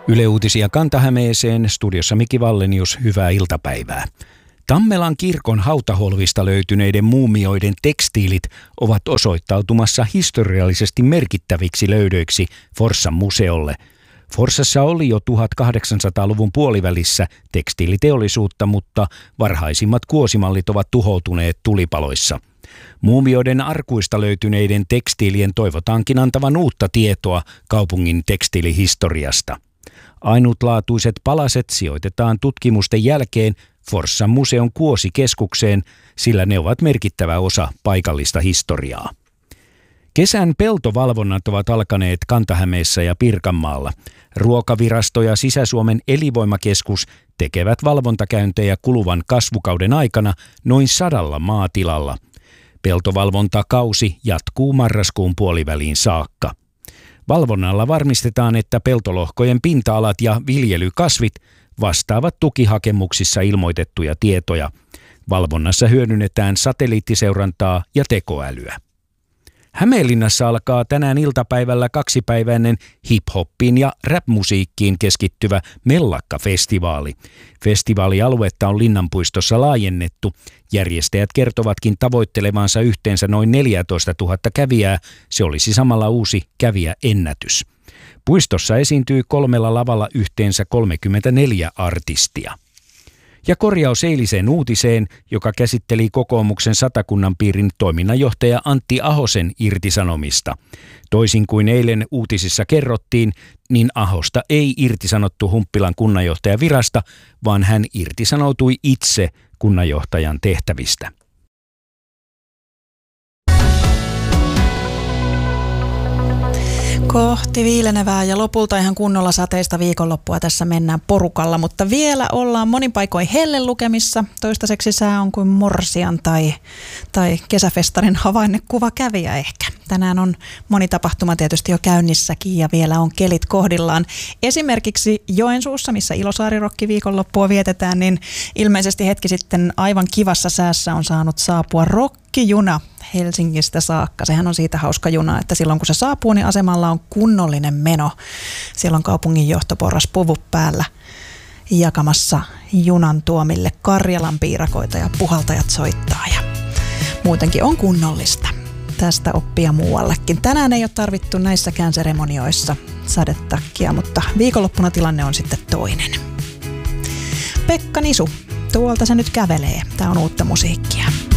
Yle Uutisia Kanta-Hämeeseen, studiossa Miki Vallenius, hyvää iltapäivää. Tammelan kirkon hautaholvista löytyneiden muumioiden tekstiilit ovat osoittautumassa historiallisesti merkittäviksi löydöiksi Forssan museolle. Forssassa oli jo 1800-luvun puolivälissä tekstiiliteollisuutta, mutta varhaisimmat kuosimallit ovat tuhoutuneet tulipaloissa. Muumioiden arkuista löytyneiden tekstiilien toivotaankin antavan uutta tietoa kaupungin tekstiilihistoriasta. Ainutlaatuiset palaset sijoitetaan tutkimusten jälkeen Forssan museon kuosikeskukseen, sillä ne ovat merkittävä osa paikallista historiaa. Kesän peltovalvonnat ovat alkaneet Kanta-Hämeessä ja Pirkanmaalla. Ruokavirasto ja Sisä-Suomen elinvoimakeskus tekevät valvontakäyntejä kuluvan kasvukauden aikana noin 100 maatilalla. Peltovalvontakausi jatkuu marraskuun puoliväliin saakka. Valvonnalla varmistetaan, että peltolohkojen pinta-alat ja viljelykasvit vastaavat tukihakemuksissa ilmoitettuja tietoja. Valvonnassa hyödynnetään satelliittiseurantaa ja tekoälyä. Hämeenlinnassa alkaa tänään iltapäivällä 2-päiväinen hip-hoppiin ja rap-musiikkiin keskittyvä Mellakka-festivaali. Festivaalialuetta on Linnanpuistossa laajennettu. Järjestäjät kertovatkin tavoittelevansa yhteensä noin 14 000 kävijää. Se olisi samalla uusi kävijäennätys. Puistossa esiintyy 3 lavalla yhteensä 34 artistia. Ja korjaus eiliseen uutiseen, joka käsitteli kokoomuksen Satakunnan piirin toiminnanjohtaja Antti Ahosen irtisanomista. Toisin kuin eilen uutisissa kerrottiin, niin Ahosta ei irtisanottu Humppilan kunnanjohtajan virasta, vaan hän irtisanoutui itse kunnanjohtajan tehtävistä. Kohti viilenevää ja lopulta ihan kunnolla sateista viikonloppua tässä mennään porukalla, mutta vielä ollaan monin paikoin hellelukemissa. Toistaiseksi sää on kuin morsian tai kesäfestarin havainnekuva kävijä ehkä. Tänään on moni tapahtuma tietysti jo käynnissäkin ja vielä on kelit kohdillaan. Esimerkiksi Joensuussa, missä Ilosaari-rokki viikonloppua vietetään, niin ilmeisesti hetki sitten aivan kivassa säässä on saanut saapua rokkijuna Helsingistä saakka. Sehän on siitä hauska juna, että silloin kun se saapuu, niin asemalla on kunnollinen meno. Siellä on kaupungin johtoporras puvut päällä jakamassa junan tuomille Karjalan piirakoita ja puhaltajat soittaa ja muutenkin on kunnollista. Tästä oppia muuallekin. Tänään ei ole tarvittu näissäkään seremonioissa sadetakkia, mutta viikonloppuna tilanne on sitten toinen. Pekka Nisu, tuolta se nyt kävelee. Tää on uutta musiikkia.